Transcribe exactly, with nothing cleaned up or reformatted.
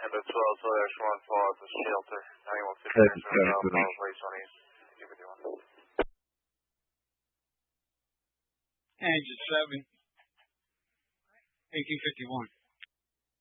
And the twelve, so that's one fall at the shelter. ninety-one fifty, place on East. Engine seven, eighteen fifty-one.